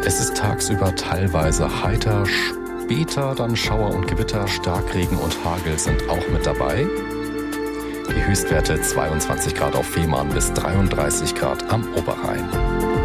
Es ist tagsüber teilweise heiter, später dann Schauer und Gewitter, Starkregen und Hagel sind auch mit dabei. Die Höchstwerte 22 Grad auf Fehmarn bis 33 Grad am Oberrhein.